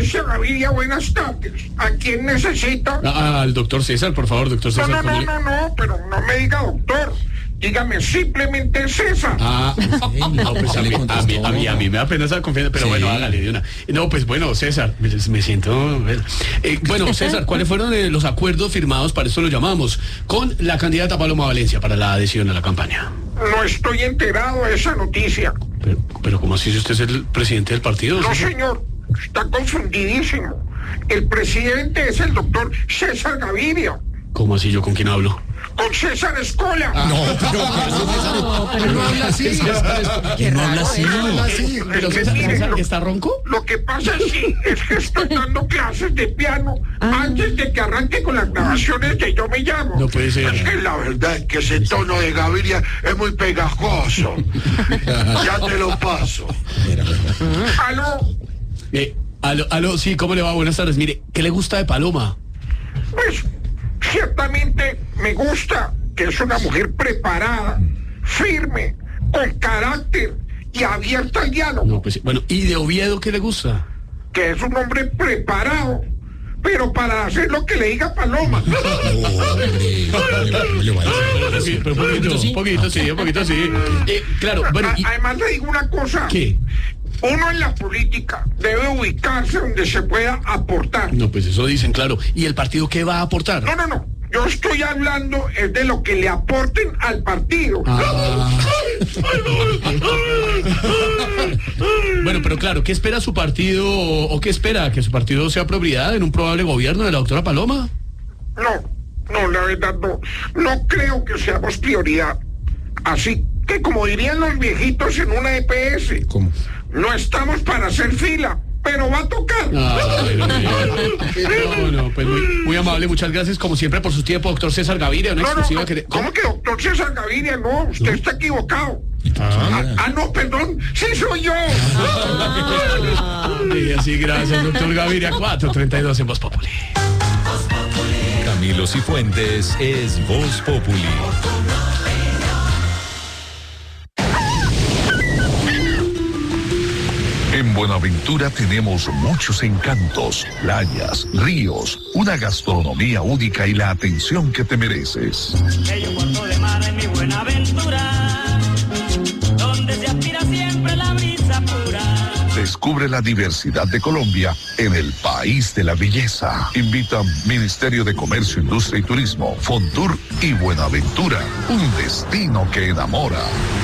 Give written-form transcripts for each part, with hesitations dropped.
Alicia Gaviria, buenas tardes. ¿A quién necesito? Al doctor César, por favor, doctor César. No, pero no me diga doctor. Dígame simplemente César. No, pues a mí me da pena esa confianza, pero sí. Bueno, hágale de una. No, pues bueno, César, me siento... bueno, César, ¿cuáles fueron los acuerdos firmados, para esto lo llamamos, con la candidata Paloma Valencia para la adhesión a la campaña? No estoy enterado de esa noticia. Pero ¿cómo así si usted es el presidente del partido? No, señor, está confundidísimo. El presidente es el doctor César Gaviria. ¿Cómo así? ¿Yo con quién hablo? Con César Escola. Pero no habla así. No habla así. Pero César, ¿está ronco? Lo que pasa es que estoy dando clases de piano antes de que arranque con las grabaciones de Yo Me Llamo. No puede ser. Es que la verdad es que ese tono de Gaviria es muy pegajoso. Ya te lo paso. Aló, sí, ¿cómo le va? Buenas tardes. Mire, ¿qué le gusta de Paloma? Pues ciertamente me gusta que es una mujer preparada, firme, con carácter y abierta al diálogo. No, pues bueno, ¿y de Oviedo qué le gusta? Que es un hombre preparado, pero para hacer lo que le diga Paloma. Un poquito sí. Claro, bueno. Además le digo una cosa. ¿Qué? Uno en la política debe ubicarse donde se pueda aportar. No, pues eso dicen, claro. ¿Y el partido qué va a aportar? No. Yo estoy hablando es de lo que le aporten al partido. Bueno, pero claro, ¿qué espera su partido o qué espera? ¿Que su partido sea prioridad en un probable gobierno de la doctora Paloma? No, la verdad no. No creo que seamos prioridad. Así que, como dirían los viejitos en una EPS, ¿cómo? No estamos para hacer fila, pero va a tocar. Bueno, pues muy amable, muchas gracias como siempre por su tiempo, doctor César Gaviria. ¿Cómo que doctor César Gaviria? No, usted está equivocado. No, perdón, sí soy yo. Sí, gracias, doctor Gaviria. 4:32 en Voz Populi. Camilo Cifuentes es Voz Populi. En Buenaventura tenemos muchos encantos, playas, ríos, una gastronomía única y la atención que te mereces. Bello puerto de mar en mi Buenaventura, donde se aspira siempre la brisa pura. Descubre la diversidad de Colombia en el país de la belleza. Invitan Ministerio de Comercio, Industria y Turismo, Fontur y Buenaventura, un destino que enamora.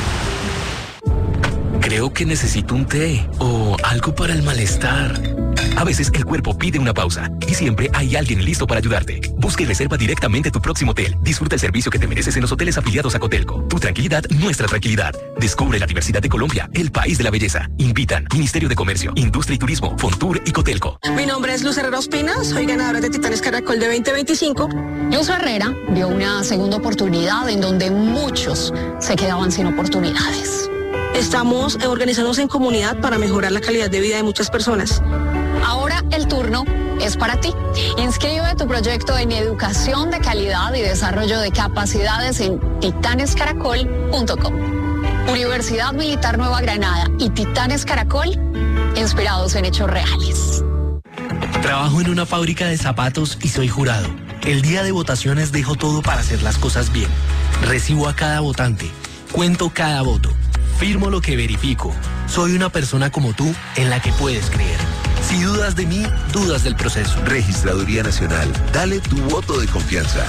Creo que necesito un té o algo para el malestar. A veces el cuerpo pide una pausa y siempre hay alguien listo para ayudarte. Busca y reserva directamente tu próximo hotel. Disfruta el servicio que te mereces en los hoteles afiliados a Cotelco. Tu tranquilidad, nuestra tranquilidad. Descubre la diversidad de Colombia, el país de la belleza. Invitan Ministerio de Comercio, Industria y Turismo, Fontur y Cotelco. Mi nombre es Luz Herrera Ospina, soy ganadora de Titanes Caracol de 2025. Luz Herrera vio una segunda oportunidad en donde muchos se quedaban sin oportunidades. Estamos organizándonos en comunidad para mejorar la calidad de vida de muchas personas. Ahora el turno es para ti. Inscribe tu proyecto en educación de calidad y desarrollo de capacidades en titanescaracol.com. Universidad Militar Nueva Granada y Titanes Caracol, inspirados en hechos reales. Trabajo en una fábrica de zapatos y soy jurado. El día de votaciones dejo todo para hacer las cosas bien. Recibo a cada votante, cuento cada voto. Firmo lo que verifico. Soy una persona como tú en la que puedes creer. Si dudas de mí, dudas del proceso. Registraduría Nacional. Dale tu voto de confianza.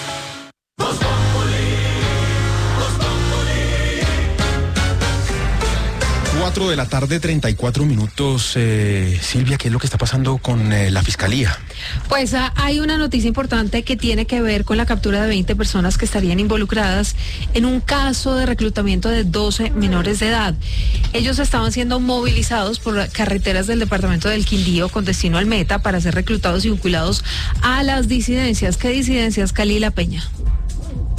4 de la tarde, 34 minutos. Silvia, ¿qué es lo que está pasando con la Fiscalía? Pues hay una noticia importante que tiene que ver con la captura de 20 personas que estarían involucradas en un caso de reclutamiento de 12 menores de edad. Ellos estaban siendo movilizados por carreteras del departamento del Quindío con destino al Meta para ser reclutados y vinculados a las disidencias. ¿Qué disidencias, Calila Peña?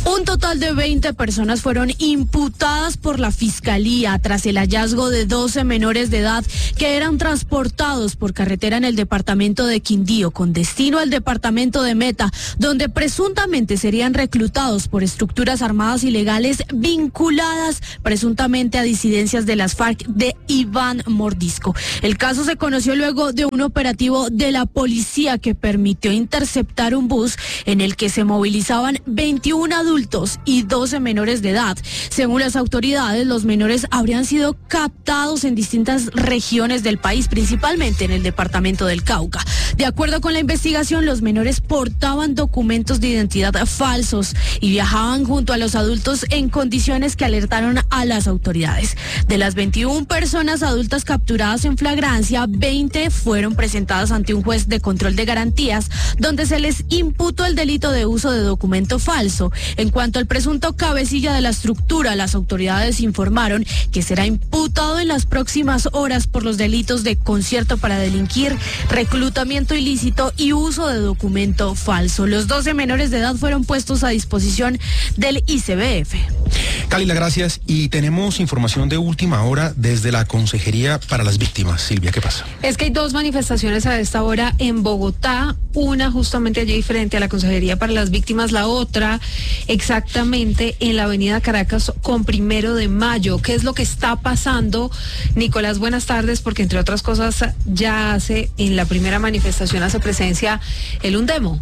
Un total de 20 personas fueron imputadas por la Fiscalía tras el hallazgo de 12 menores de edad que eran transportados por carretera en el departamento de Quindío con destino al departamento de Meta, donde presuntamente serían reclutados por estructuras armadas ilegales vinculadas presuntamente a disidencias de las FARC de Iván Mordisco. El caso se conoció luego de un operativo de la policía que permitió interceptar un bus en el que se movilizaban 21 adultos y 12 menores de edad. Según las autoridades, los menores habrían sido captados en distintas regiones del país, principalmente en el departamento del Cauca. De acuerdo con la investigación, los menores portaban documentos de identidad falsos y viajaban junto a los adultos en condiciones que alertaron a las autoridades. De las 21 personas adultas capturadas en flagrancia, 20 fueron presentadas ante un juez de control de garantías, donde se les imputó el delito de uso de documento falso. En cuanto al presunto cabecilla de la estructura, las autoridades informaron que será imputado en las próximas horas por los delitos de concierto para delinquir, reclutamiento ilícito y uso de documento falso. Los 12 menores de edad fueron puestos a disposición del ICBF. Calila, gracias. Y tenemos información de última hora desde la Consejería para las Víctimas. Silvia, ¿qué pasa? Es que hay dos manifestaciones a esta hora en Bogotá, una justamente allí frente a la Consejería para las Víctimas, la otra exactamente en la avenida Caracas con 1 de Mayo. ¿Qué es lo que está pasando? Nicolás, buenas tardes, porque entre otras cosas ya en la primera manifestación hace presencia el Undemo.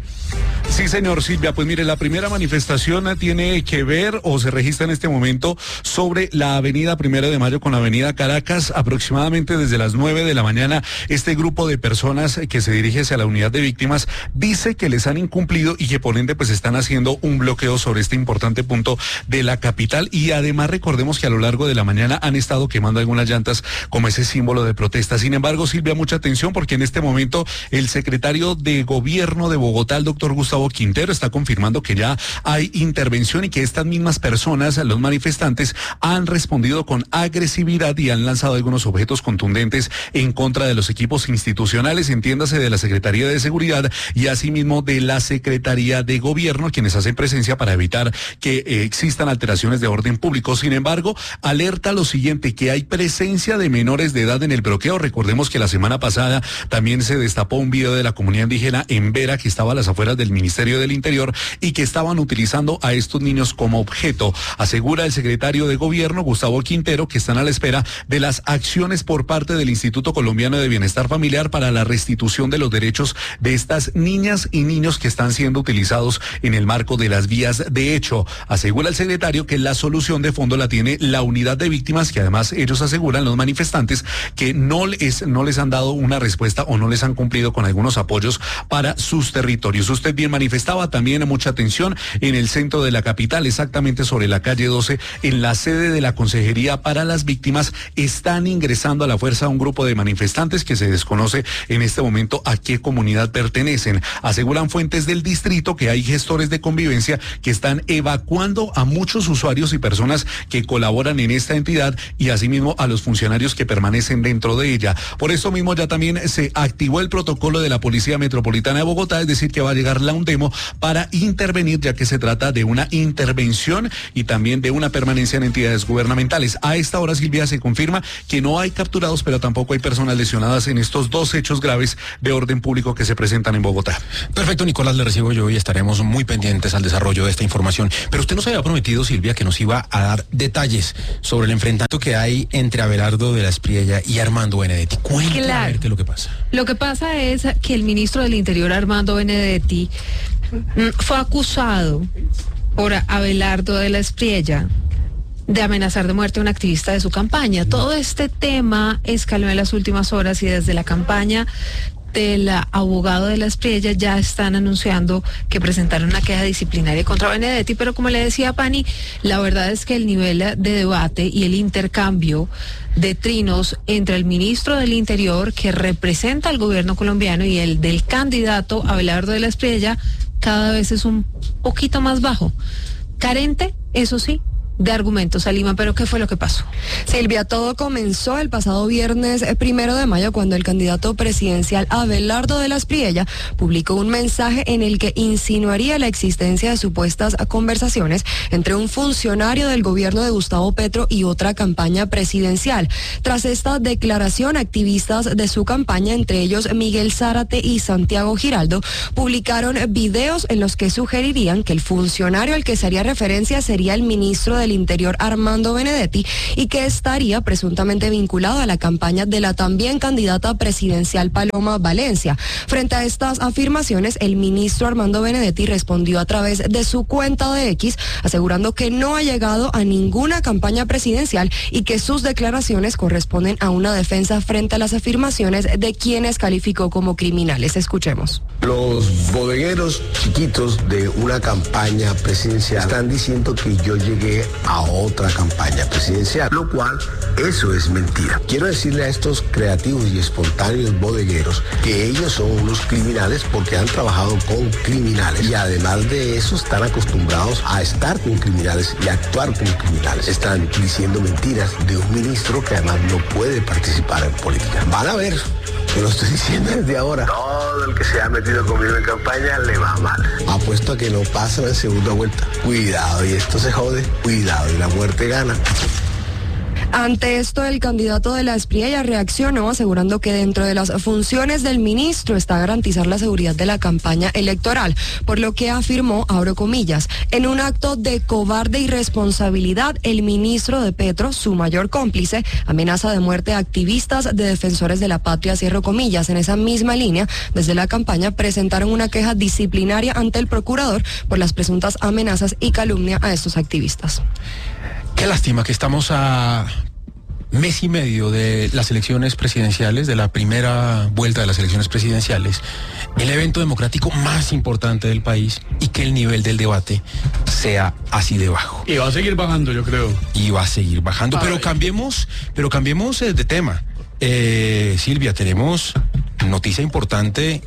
Sí, señor, Silvia, pues mire, la primera manifestación tiene que ver o se registra en este momento sobre la avenida 1 de Mayo con la avenida Caracas, aproximadamente desde las 9 de la mañana. Este grupo de personas que se dirige hacia la unidad de víctimas dice que les han incumplido y que por ende pues están haciendo un bloqueo sobre este importante punto de la capital, y además recordemos que a lo largo de la mañana han estado quemando algunas llantas como ese símbolo de protesta. Sin embargo, Silvia, mucha atención porque en este momento el secretario de Gobierno de Bogotá, el doctor Gustavo Quintero, está confirmando que ya hay intervención y que estas mismas personas, los manifestantes, han respondido con agresividad y han lanzado algunos objetos contundentes en contra de los equipos institucionales, entiéndase de la Secretaría de Seguridad y asimismo de la Secretaría de Gobierno, quienes hacen presencia para evitar que existan alteraciones de orden público. Sin embargo, alerta lo siguiente, que hay presencia de menores de edad en el bloqueo. Recordemos que la semana pasada también se destapó un video de la comunidad indígena en Vera, que estaba a las afueras del Ministerio del Interior, y que estaban utilizando a estos niños como objeto. Asegura el secretario de Gobierno, Gustavo Quintero, que están a la espera de las acciones por parte del Instituto Colombiano de Bienestar Familiar para la restitución de los derechos de estas niñas y niños que están siendo utilizados en el marco de las vías de hecho. Asegura el secretario que la solución de fondo la tiene la unidad de víctimas, que además ellos aseguran, los manifestantes, que no les han dado una respuesta o no les han cumplido con algunos apoyos para sus territorios. Usted bien manifestaba también mucha atención en el centro de la capital, exactamente sobre la calle 12, en la sede de la Consejería para las Víctimas. Están ingresando a la fuerza un grupo de manifestantes que se desconoce en este momento a qué comunidad pertenecen. Aseguran fuentes del distrito que hay gestores de convivencia que están evacuando a muchos usuarios y personas que colaboran en esta entidad y asimismo a los funcionarios que permanecen dentro de ella. Por esto mismo ya también se activó el protocolo de la Policía Metropolitana de Bogotá, es decir, que va a llegar la Undemo para intervenir, ya que se trata de una intervención y también de una permanencia en entidades gubernamentales. A esta hora, Silvia, se confirma que no hay capturados, pero tampoco hay personas lesionadas en estos dos hechos graves de orden público que se presentan en Bogotá. Perfecto, Nicolás, le recibo yo y estaremos muy pendientes al desarrollo de esta información. Pero usted nos había prometido, Silvia, que nos iba a dar detalles sobre el enfrentamiento que hay entre Abelardo de la Espriella y Armando Benedetti. Cuéntame, a ver qué es lo que pasa. Lo que pasa es que el ministro del Interior, Armando Benedetti, fue acusado por Abelardo de la Espriella de amenazar de muerte a un activista de su campaña. Todo este tema escaló en las últimas horas y desde la campaña del abogado de la Espriella ya están anunciando que presentaron una queja disciplinaria contra Benedetti, pero como le decía Pani, la verdad es que el nivel de debate y el intercambio de trinos entre el ministro del Interior, que representa al gobierno colombiano, y el del candidato Abelardo de la Espriella, cada vez es un poquito más bajo. Carente, eso sí, de argumentos a Lima. Pero ¿qué fue lo que pasó? Silvia, todo comenzó el pasado viernes 1 de mayo cuando el candidato presidencial Abelardo de la Espriella publicó un mensaje en el que insinuaría la existencia de supuestas conversaciones entre un funcionario del gobierno de Gustavo Petro y otra campaña presidencial. Tras esta declaración, activistas de su campaña, entre ellos Miguel Zárate y Santiago Giraldo, publicaron videos en los que sugerirían que el funcionario al que se haría referencia sería el ministro del Interior Armando Benedetti y que estaría presuntamente vinculado a la campaña de la también candidata presidencial Paloma Valencia. Frente a estas afirmaciones, el ministro Armando Benedetti respondió a través de su cuenta de X, asegurando que no ha llegado a ninguna campaña presidencial y que sus declaraciones corresponden a una defensa frente a las afirmaciones de quienes calificó como criminales. Escuchemos. Los bodegueros chiquitos de una campaña presidencial están diciendo que yo llegué a otra campaña presidencial, lo cual eso es mentira. Quiero decirle a estos creativos y espontáneos bodegueros que ellos son unos criminales porque han trabajado con criminales y además de eso están acostumbrados a estar con criminales y a actuar con criminales. Están diciendo mentiras de un ministro que además no puede participar en política. Van a ver. Te lo estoy diciendo desde ahora. Todo el que se ha metido conmigo en campaña le va mal. Apuesto a que no pasa la segunda vuelta. Cuidado, y esto se jode. Cuidado, y la muerte gana. Ante esto, el candidato de la Espriella reaccionó asegurando que dentro de las funciones del ministro está garantizar la seguridad de la campaña electoral, por lo que afirmó, abro comillas, en un acto de cobarde irresponsabilidad, el ministro de Petro, su mayor cómplice, amenaza de muerte a activistas de defensores de la patria, cierro comillas. En esa misma línea, desde la campaña presentaron una queja disciplinaria ante el procurador por las presuntas amenazas y calumnia a estos activistas. Qué lástima que estamos a mes y medio de las elecciones presidenciales, de la primera vuelta de las elecciones presidenciales, el evento democrático más importante del país, y que el nivel del debate sea así de bajo. Y va a seguir bajando, yo creo. Y va a seguir bajando, pero cambiemos de tema. Silvia, tenemos noticia importante,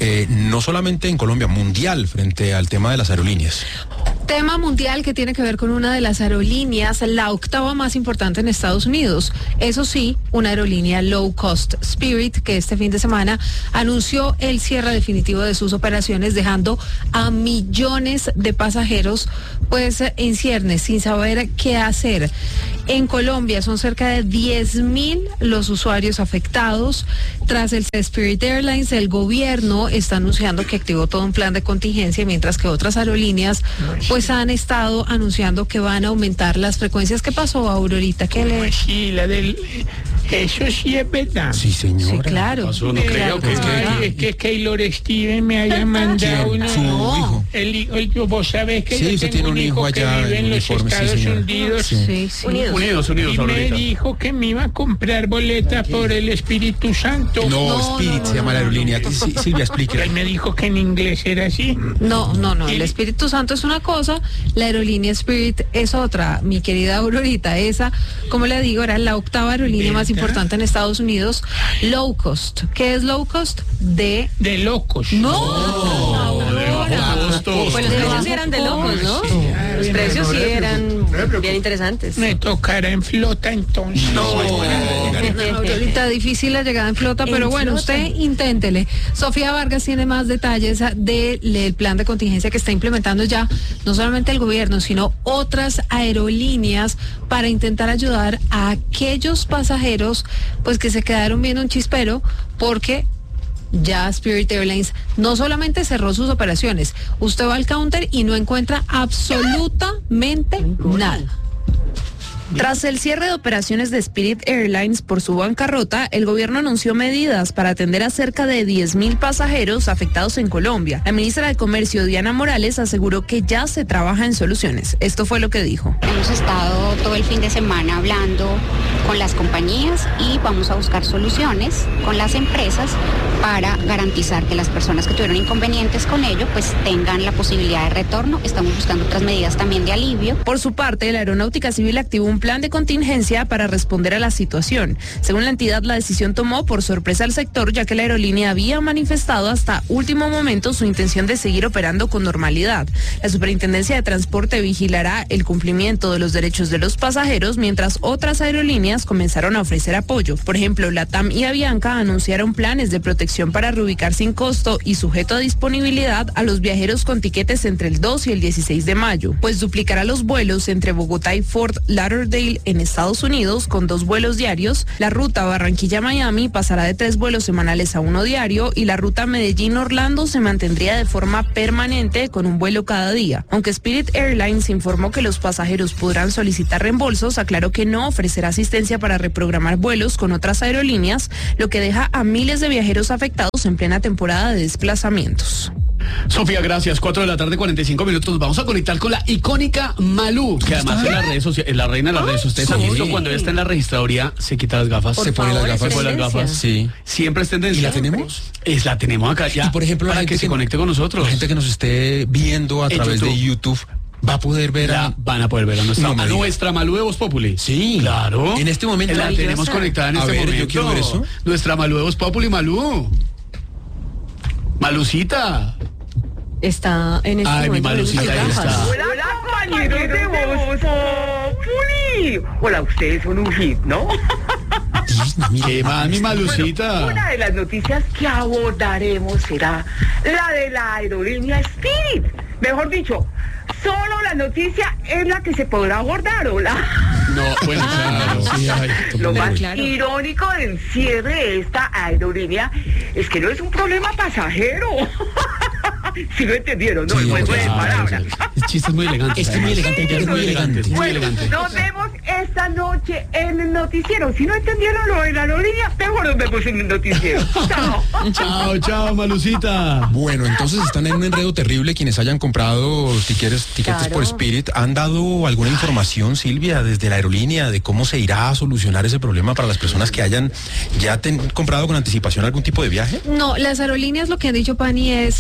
no solamente en Colombia, mundial, frente al tema de las aerolíneas. Tema mundial que tiene que ver con una de las aerolíneas, la octava más importante en Estados Unidos. Eso sí, una aerolínea low cost, Spirit, que este fin de semana anunció el cierre definitivo de sus operaciones, dejando a millones de pasajeros pues en ciernes, sin saber qué hacer. En Colombia son cerca de 10,000 los usuarios afectados. Tras el Spirit Airlines, el gobierno está anunciando que activó todo un plan de contingencia, mientras que otras aerolíneas pues han estado anunciando que van a aumentar las frecuencias. ¿Qué pasó, Aurorita? ¿Qué le...? Sí, la del... Eso sí es verdad. Sí, señora. Sí, claro. Pasó, no creo Es que Keylor Steven me haya mandado uno. Su hijo. El hijo, vos sabés que sí, yo tengo un hijo que vive en los Estados Unidos. Sí. Unidos, y me dijo que me iba a comprar boleta por el Espíritu Santo. No, Spirit se llama la aerolínea. Silvia, explique. Él me dijo que en inglés era así. No. El Espíritu Santo es una cosa, la aerolínea Spirit es otra, mi querida Aurorita. Esa, como le digo, era la octava aerolínea más importante en Estados Unidos, low cost. ¿Qué es low cost? De locos. No. Pues los precios sí eran de locos, ¿no? Los precios sí eran bien interesantes. Me tocará en flota entonces. Ahorita difícil la llegada en flota, pero bueno, usted inténtele. Sofía Vargas tiene más detalles del plan de contingencia que está implementando ya no solamente el gobierno, sino otras aerolíneas para intentar ayudar a aquellos pasajeros pues que se quedaron viendo un chispero, porque ya Spirit Airlines no solamente cerró sus operaciones, usted va al counter y no encuentra absolutamente nada. Tras el cierre de operaciones de Spirit Airlines por su bancarrota, el gobierno anunció medidas para atender a cerca de 10,000 pasajeros afectados en Colombia. La ministra de Comercio, Diana Morales, aseguró que ya se trabaja en soluciones. Esto fue lo que dijo. Hemos estado todo el fin de semana hablando con las compañías y vamos a buscar soluciones con las empresas para garantizar que las personas que tuvieron inconvenientes con ello pues tengan la posibilidad de retorno. Estamos buscando otras medidas también de alivio. Por su parte, la Aeronáutica Civil activó un plan de contingencia para responder a la situación. Según la entidad, la decisión tomó por sorpresa al sector, ya que la aerolínea había manifestado hasta último momento su intención de seguir operando con normalidad. La Superintendencia de Transporte vigilará el cumplimiento de los derechos de los pasajeros, mientras otras aerolíneas comenzaron a ofrecer apoyo. Por ejemplo, LATAM y Avianca anunciaron planes de protección para reubicar sin costo y sujeto a disponibilidad a los viajeros con tiquetes entre el 2 y el 16 de mayo, pues duplicará los vuelos entre Bogotá y Fort Lauderdale en Estados Unidos con 2 vuelos diarios. La ruta Barranquilla-Miami pasará de 3 vuelos semanales a 1 diario y la ruta Medellín-Orlando se mantendría de forma permanente con un vuelo cada día. Aunque Spirit Airlines informó que los pasajeros podrán solicitar reembolsos, aclaró que no ofrecerá asistencia para reprogramar vuelos con otras aerolíneas, lo que deja a miles de viajeros afectados en plena temporada de desplazamientos. Sofía, gracias. 4:45 Nos vamos a conectar con la icónica Malú, que además en las redes sociales, es la reina de las redes sociales. ¿Han visto cuando ella está en la registraduría, se quita las gafas? Se pone las gafas. Se pone las gafas. Sí. Siempre es tendencia. ¿Y la tenemos? La tenemos acá ya. Y por ejemplo, para que se conecte con nosotros. La gente que nos esté viendo a través de YouTube va a poder ver van a poder ver a nuestra Malú de Voz Populi. Sí, claro. En este momento la tenemos conectada en este momento. Yo quiero ver eso. Nuestra Malú de Voz Populi, Malú. Malucita. Está en este momento. Mi Malucita ahí está. Hola, compañeros de Voz Populi. Hola, ustedes son un hit, ¿no? ¿Qué más, mi Malucita? Bueno, una de las noticias que abordaremos será la de la aerolínea Spirit. Mejor dicho, solo la noticia es la que se podrá abordar, ¿hola? No, bueno, claro. Sí, lo más irónico del cierre de esta aerolínea es que no es un problema pasajero. Si lo entendieron, ¿no? Sí, el juego de palabras. El chiste es muy elegante. Es muy elegante, es muy elegante. Muy elegante. Nos vemos esta noche en el noticiero. Si no entendieron lo de la aerolínea, mejor nos vemos en el noticiero. Chao. Chao, Malucita. Bueno, entonces están en un enredo terrible quienes hayan comprado tiquetes por Spirit. ¿Han dado alguna información, Silvia, desde la aerolínea de cómo se irá a solucionar ese problema para las personas que hayan ya comprado con anticipación algún tipo de viaje? No, las aerolíneas lo que han dicho, Pani, es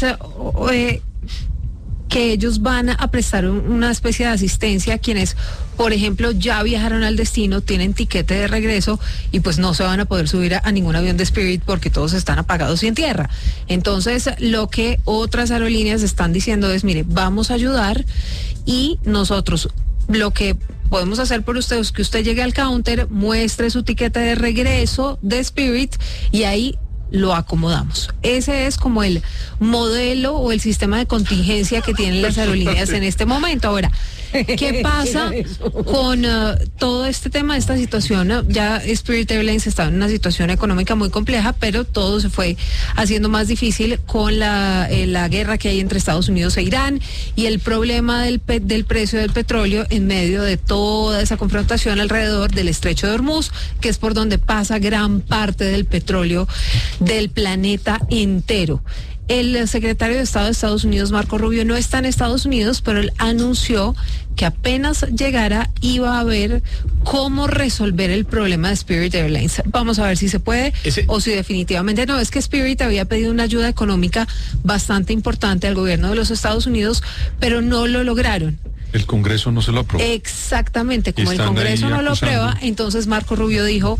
que ellos van a prestar una especie de asistencia a quienes, por ejemplo, ya viajaron al destino, tienen tiquete de regreso y pues no se van a poder subir a ningún avión de Spirit porque todos están apagados y en tierra. Entonces, lo que otras aerolíneas están diciendo es, mire, vamos a ayudar y nosotros lo que podemos hacer por usted es que usted llegue al counter, muestre su tiquete de regreso de Spirit y ahí lo acomodamos. Ese es como el modelo o el sistema de contingencia que tienen las aerolíneas en este momento. Ahora, ¿qué pasa con todo este tema, esta situación? Ya Spirit Airlines estaba en una situación económica muy compleja, pero todo se fue haciendo más difícil con la guerra que hay entre Estados Unidos e Irán y el problema del precio del petróleo en medio de toda esa confrontación alrededor del estrecho de Hormuz, que es por donde pasa gran parte del petróleo del planeta entero. El secretario de Estado de Estados Unidos, Marco Rubio, no está en Estados Unidos, pero él anunció que apenas llegara iba a ver cómo resolver el problema de Spirit Airlines. Vamos a ver si se puede o si definitivamente no. Es que Spirit había pedido una ayuda económica bastante importante al gobierno de los Estados Unidos, pero no lo lograron. El Congreso no se lo aprobó. Exactamente, como el Congreso no lo aprueba, entonces Marco Rubio dijo,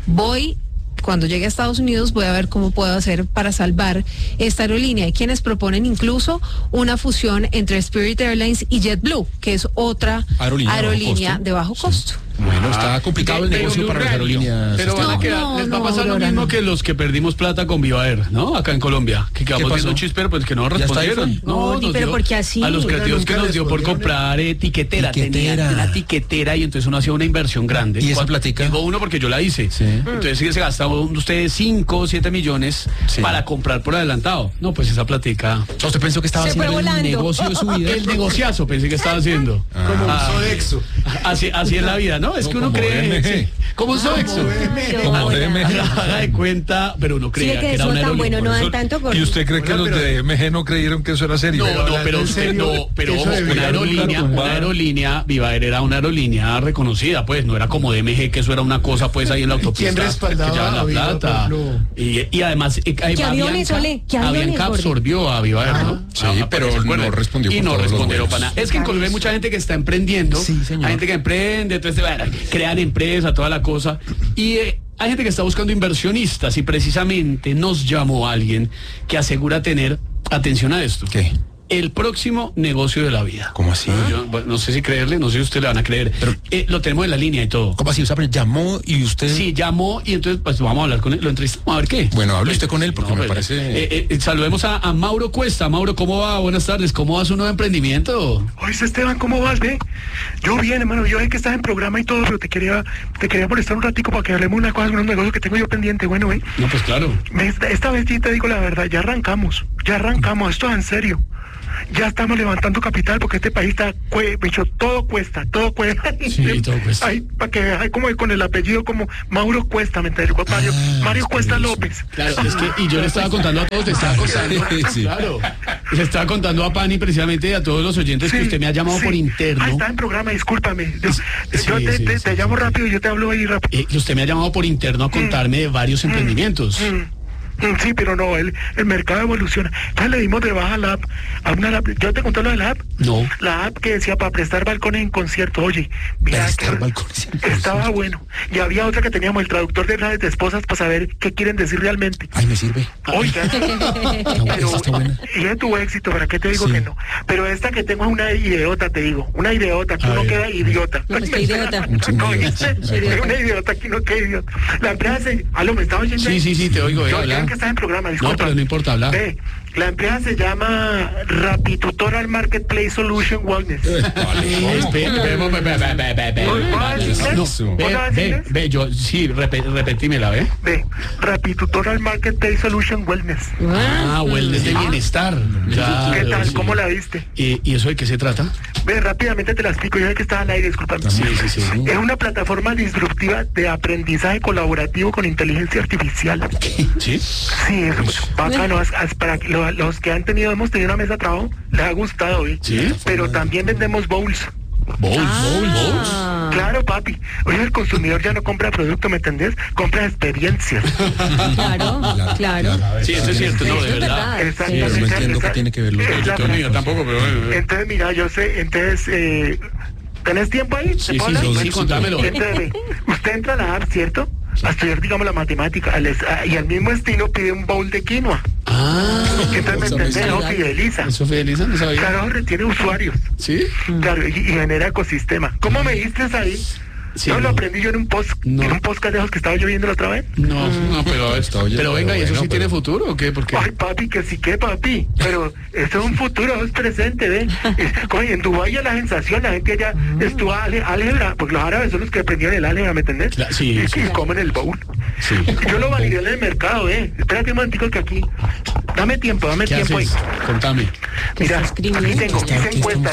cuando llegue a Estados Unidos voy a ver cómo puedo hacer para salvar esta aerolínea. Hay quienes proponen incluso una fusión entre Spirit Airlines y JetBlue, que es otra aerolínea de bajo costo. Bueno, está complicado el negocio para las aerolíneas. Pero les va a pasar lo mismo que los que perdimos plata con Viva Air, ¿no? Acá en Colombia, que quedamos viendo chispero, pues que no respondieron. No, pero porque así. A los creativos que nos dio por comprar tiquetera. Tenía una tiquetera y entonces uno hacía una inversión grande. ¿Y esa platica? Digo uno porque yo la hice. Sí. Entonces sí se gastaba ustedes 5 o 7 millones para comprar por adelantado. No, pues esa platica. ¿Usted pensó que estaba haciendo el negocio de su vida? El negociazo pensé que estaba haciendo. Como un Sodexo. Así es la vida. ¿no? Es que uno cree... Sí. ¿Cómo Sodexo? Haga de cuenta, pero uno creía que era una aerolínea. Bueno, no dan tanto ¿Y usted cree que los de DMG no creyeron que eso era serio? Pero una aerolínea, Viva Air era una aerolínea reconocida, pues, no era como DMG, que eso era una cosa, pues, ahí en la autopista. ¿Quién respaldaba la plata? Y además, Avianca absorbió a Viva Air, ¿no? Sí, pero no respondió. Y no respondieron para nada. Es que en Colombia hay mucha gente que está emprendiendo, hay gente que emprende, entonces crean empresa, toda la cosa, y hay gente que está buscando inversionistas, y precisamente nos llamó alguien que asegura tener, atención a esto, ¿qué? El próximo negocio de la vida. ¿Cómo así? Yo, no sé si creerle, no sé si usted le van a creer. Pero, lo tenemos en la línea y todo. ¿Cómo así? O sea, llamó y usted... Sí, llamó y entonces pues vamos a hablar con él, lo entrevistamos a ver qué. Bueno, hable usted con él porque me parece... Saludemos a Mauro Cuesta. Mauro, ¿cómo va? Buenas tardes. ¿Cómo va su nuevo emprendimiento? Oye, Esteban, ¿cómo vas, ve? Yo bien, hermano, yo sé que estás en programa y todo, pero te quería molestar un ratico para que hablemos unas cosas, unos negocios que tengo yo pendiente, bueno, No, pues claro. Esta vez sí te digo la verdad, ya arrancamos, esto es en serio. Ya estamos levantando capital porque este país está, todo cuesta. Sí, todo cuesta. Hay, para que hay como con el apellido como Mauro Cuesta, ¿me entiendes? Mario Cuesta López. Claro, es que, y yo le estaba contando a todos, claro, le estaba contando a Pani precisamente y a todos los oyentes que usted me ha llamado por interno. Está en programa, discúlpame. Te llamo rápido y yo te hablo ahí rápido. Usted me ha llamado por interno a contarme de varios emprendimientos. Sí, pero no, el mercado evoluciona. Entonces le dimos de baja la app, ¿yo te conté lo de la app? No. La app que decía para prestar balcones en concierto. Oye, mira, estaba bueno. Y había otra que teníamos, el traductor de frases de esposas para saber qué quieren decir realmente. Ay, me sirve. Oiga, y ya tuvo éxito, ¿para qué te digo que no? Pero esta que tengo es una idiota, te digo. Una idiota, que uno queda idiota. No, ¿qué idiota? Una idiota, que uno queda idiota. La empresa se... ¿me estaba oyendo? Sí, te oigo. Que está en programa, disculpa. No, pero no importa hablar. La empresa se llama Rapitutorial Marketplace Solution Wellness. Yo, sí, repetímela, Rapitutorial Marketplace Solution Wellness. Wellness de bienestar. ¿Qué tal? ¿Cómo la viste? ¿Y eso de qué se trata? Rápidamente te la explico, yo sé que estaba al aire, discúlpame. Sí. Es una plataforma disruptiva de aprendizaje colaborativo con inteligencia artificial. ¿Sí? Sí, es bacano. Para los que hemos tenido una mesa de trabajo, les ha gustado, ¿Sí? Pero también vendemos bowls. ¿Bowls? Claro, papi. Oye, el consumidor ya no compra producto, ¿me entendés? Compra experiencias. Claro. Sí, eso es cierto, no, de verdad. Exactamente. No entiendo qué tiene que ver Yo tampoco, pero... Entonces, mira, yo sé, ¿tenés tiempo ahí? Sí, contámelo. Entonces, usted entra a la app, ¿cierto? A estudiar, digamos, la matemática, y al mismo estilo pide un bowl de quinoa. Entonces me entendés, ¿no? Fideliza. ¿Eso fideliza? No sabía. Claro, retiene usuarios. ¿Sí? Claro, y genera ecosistema. ¿Cómo me diste ahí? Sí, lo aprendí yo en un podcast de esos que estaba yo viendo la otra vez. No, pero venga, ¿y eso sí tiene futuro o qué? ¿Por qué? Ay, papi, que sí que papi, pero eso es un futuro, es presente, ¿ven? Oye, en Dubái la sensación, la gente allá estudia álgebra, porque los árabes son los que aprendieron el álgebra, ¿me entendés? Sí. Y comen el bowl. Sí. Yo lo validé en el mercado, Espérate un momentico que aquí, dame tiempo ahí. Contame. Mira, aquí tengo, hice encuesta,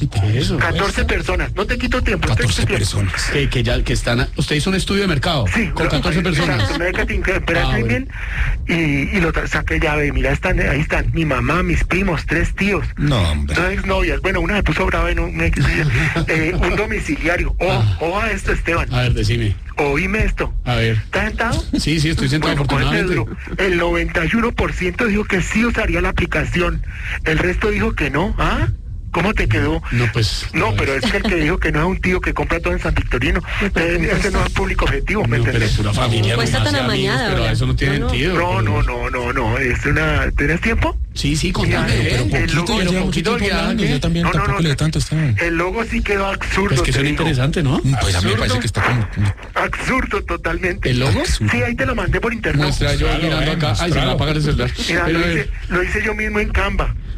14 personas, no te quito tiempo. 14 personas. Que están... ¿Usted hizo un estudio de mercado? Sí. Con 14 personas. Bien, y lo saqué ya, mira, ahí están mi mamá, mis primos, 3 tíos. No, hombre. 2 exnovias. Bueno, una se puso brava en un domiciliario. A esto, Esteban. A ver, decime. Oíme esto. A ver. ¿Estás sentado? Sí, estoy sentado, afortunadamente. El 91% dijo que sí usaría la aplicación. El resto dijo que no. ¿Cómo te quedó? No, pues... No, pero es que el que dijo que no es un tío que compra todo en San Victorino. Ese no es público objetivo, ¿me entiendes? Pero pura familia. Cuesta tan amañada. Pero eso no tiene sentido. No. Es una... ¿Tienes tiempo? Sí, contame. Pero poquito, yo también tampoco le doy tanto. El logo sí quedó absurdo. Es que suena interesante, ¿no? Pues a mí me parece que está como... Absurdo totalmente. ¿El logo? Sí, ahí te lo mandé por internet. Muestra yo mirando acá. Ay, se me va a apagar el celular. Mira, lo hice yo mismo en Canva.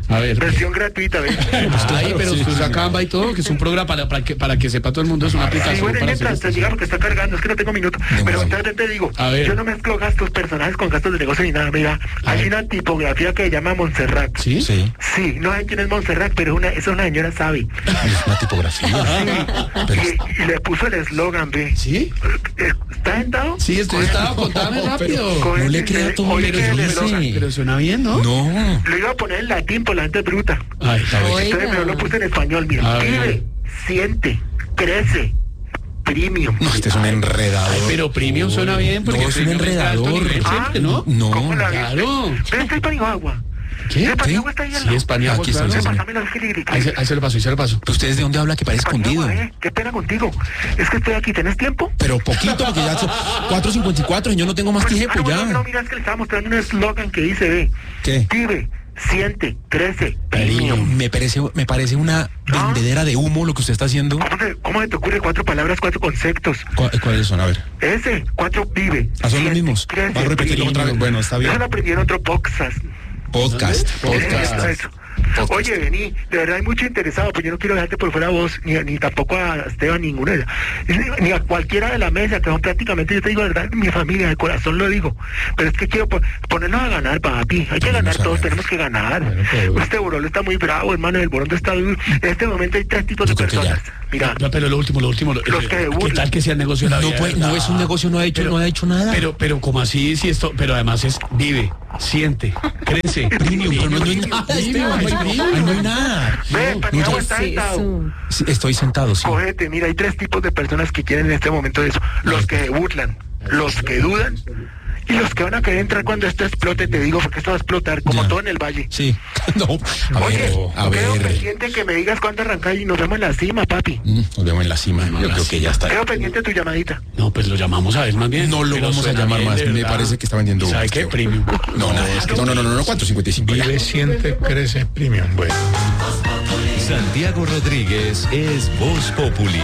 A ver. Versión gratuita, ¿ves? Ay, pero usted usa Canva y todo, que es un programa para que sepa todo el mundo, es una aplicación. Sí, bueno, para mientras te diga porque está cargando, es que no tengo minuto. Pero entonces te digo, yo no mezclo gastos personales con gastos de negocio ni nada. Mira, hay una tipografía que se llama Montserrat. ¿Sí? Sí, no sé quién es Montserrat, pero es una señora sabe. Es una tipografía. Sí, y le puso el eslogan, ¿ve? ¿Sí? ¿Está sentado? Sí, estoy sentado, contame rápido. No le crea todo, pero suena bien, ¿no? No. Lo iba a poner en latín, por la gente es bruta. Ay, está bien. Entonces me lo puse en español, mira. Vive, siente, crece. Premium. No, este es un enredador. Ay, pero Premium suena bien porque no, es un enredador. Siempre, ¿no? No. ¿Cómo la claro. Ven, estoy Paniagua. ¿Qué? Paniagua está ahí al lado. Sí, es Paniagua, aquí está, claro. Ahí se lo paso, ¿Ustedes de dónde habla que parece escondido? Qué pena contigo. Es que estoy aquí, ¿tenés tiempo? Pero poquito, porque ya son 4:54 y yo no tengo más tiempo ya. No, mira, es que le estaba mostrando un eslogan que dice, ve. ¿Qué? Vive, siente, crece, premium. Me parece una vendedera de humo lo que usted está haciendo. ¿Cómo se te ocurre 4 palabras, 4 conceptos? ¿Cuáles son? A ver. 4 vive. Son los mismos. Va a repetirlo otra vez. Bueno, está bien. Eso lo aprendí en otro podcast. Eso. Oye, vení, de verdad hay mucho interesado, pues yo no quiero dejarte por fuera a vos, ni tampoco a Esteban, ninguna, ni a cualquiera de la mesa, que son prácticamente, yo te digo, de verdad, mi familia, de corazón lo digo, pero es que quiero ponernos a ganar, papi, hay que ganar todos, tenemos que ganar. Este Borolo está muy bravo, hermano, el Borolo está duro. En este momento hay 3 tipos de personas. Mira, pero lo último, los que se burlan. ¿Qué tal que sea el negocio de la vida? No es un negocio, no ha hecho nada. Pero como así, si esto, pero además es vive, siente, crece, premium, pero no hay nada. No hay nada. Ve, Paniagua está sentado. Sí, estoy sentado, sí. Cógete, mira, hay 3 tipos de personas que quieren en este momento eso. Los que se burlan, los que dudan y los que van a querer entrar cuando esto explote, te digo, porque esto va a explotar, como todo en el valle. Sí. No, quedo pendiente que me digas cuándo arrancar y nos vemos en la cima, papi. Nos vemos en la cima, yo creo que ya está. Quedo pendiente de tu llamadita. No, pues lo llamamos a ver más bien. No lo vamos a llamar más, me parece que está vendiendo. ¿Sabe qué? Premium. No, 4:55. Vive, siente, crece, premium. Bueno. Santiago Rodríguez es Voz Populi.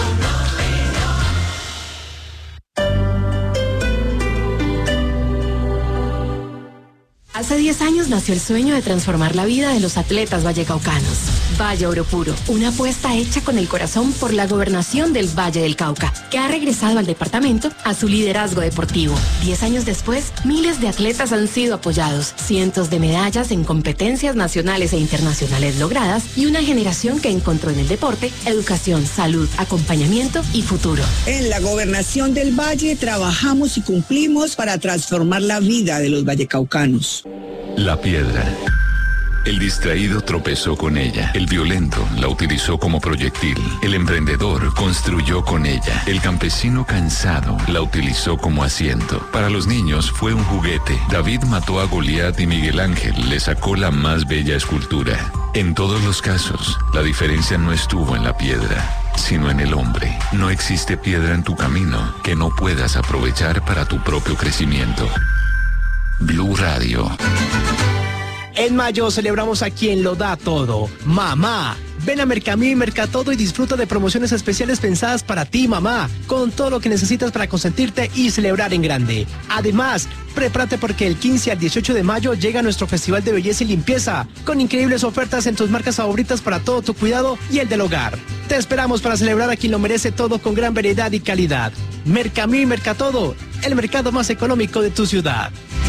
Hace 10 años nació el sueño de transformar la vida de los atletas vallecaucanos. Valle Oro Puro, una apuesta hecha con el corazón por la gobernación del Valle del Cauca, que ha regresado al departamento a su liderazgo deportivo. 10 años después, miles de atletas han sido apoyados, cientos de medallas en competencias nacionales e internacionales logradas y una generación que encontró en el deporte educación, salud, acompañamiento y futuro. En la gobernación del Valle trabajamos y cumplimos para transformar la vida de los vallecaucanos. La piedra. El distraído tropezó con ella. El violento la utilizó como proyectil. El emprendedor construyó con ella. El campesino cansado la utilizó como asiento. Para los niños fue un juguete. David mató a Goliat y Miguel Ángel le sacó la más bella escultura. En todos los casos, la diferencia no estuvo en la piedra, sino en el hombre. No existe piedra en tu camino que no puedas aprovechar para tu propio crecimiento. Blue Radio. En mayo celebramos a quien lo da todo, mamá. Ven a Mercamí y Mercatodo y disfruta de promociones especiales pensadas para ti, mamá, con todo lo que necesitas para consentirte y celebrar en grande. Además, prepárate porque el 15 al 18 de mayo llega nuestro Festival de Belleza y Limpieza, con increíbles ofertas en tus marcas favoritas para todo tu cuidado y el del hogar. Te esperamos para celebrar a quien lo merece todo con gran variedad y calidad. Mercamí y Mercatodo, el mercado más económico de tu ciudad.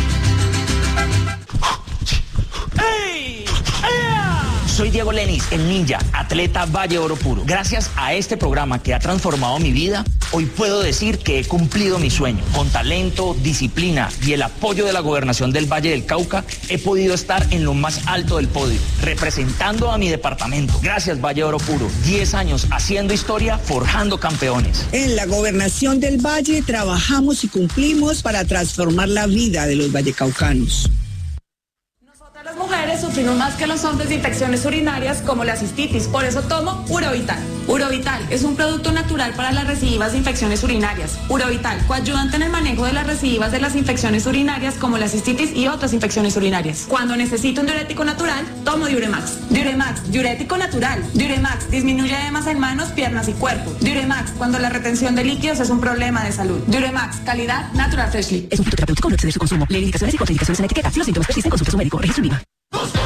Soy Diego Lenis, el ninja, atleta Valle Oro Puro. Gracias a este programa que ha transformado mi vida, hoy puedo decir que he cumplido mi sueño. Con talento, disciplina y el apoyo de la gobernación del Valle del Cauca, he podido estar en lo más alto del podio, representando a mi departamento. Gracias, Valle Oro Puro. 10 años haciendo historia, forjando campeones. En la gobernación del Valle trabajamos y cumplimos para transformar la vida de los vallecaucanos. Las mujeres sufrimos más que los hombres de infecciones urinarias como la cistitis, por eso tomo Urovital. Urovital es un producto natural para las recidivas de infecciones urinarias. Urovital, coayudante en el manejo de las recidivas de las infecciones urinarias como la cistitis y otras infecciones urinarias. Cuando necesito un diurético natural, tomo Diuremax. Diuremax, diurético natural. Diuremax, disminuye edemas en manos, piernas y cuerpo. Diuremax, cuando la retención de líquidos es un problema de salud. Diuremax, calidad Natural Freshly. Es un fitoterapéutico, no exceder su consumo. Lee indicaciones y contraindicaciones en la etiqueta. Si los síntomas persisten, consulte a su médico. Registro INVIMA.